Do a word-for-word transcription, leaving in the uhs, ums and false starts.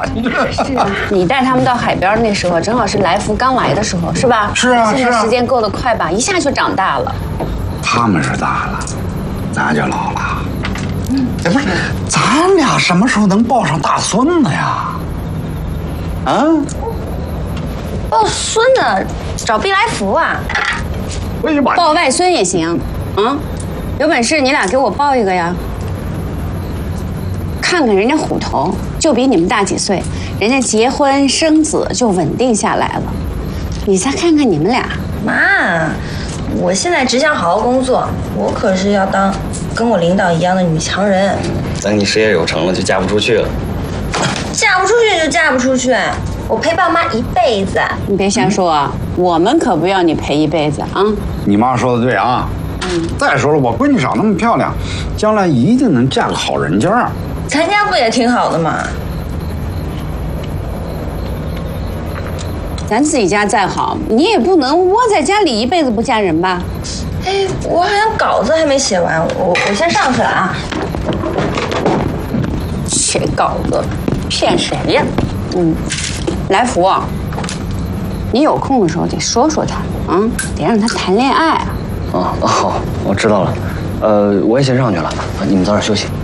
是啊，你带他们到海边那时候，正好是来福刚来的时候，是吧？ 是啊， 现在时间过得快吧，一下就长大了。 他们是大了，咱就老了。嗯，哎，不是，咱俩什么时候能抱上大孙子呀？啊？ 抱孙子找毕来福啊？ 哎呀妈！ 抱外孙也行，啊，有本事你俩给我抱一个呀！看看人家虎头，就比你们大几岁，人家结婚生子就稳定下来了。你再看看你们俩， 妈，我现在只想好好工作，我可是要当跟我领导一样的女强人。 等你事业有成了，就嫁不出去了。 嫁不出去就嫁不出去，我陪爸妈一辈子。 你别瞎说啊，嗯、我们可不要你陪一辈子啊！ 你妈说的对啊。嗯。再说了，我闺女长那么漂亮，将来一定能嫁个好人家。 咱家不也挺好的吗？ 咱自己家再好，你也不能窝在家里一辈子不嫁人吧？ 哎，我好像稿子还没写完，我我先上去了啊。 写稿子，骗谁呀？嗯，来福，你有空的时候得说说他啊，得让他谈恋爱啊。 哦，好，我知道了。呃，我也先上去了，你们早点休息。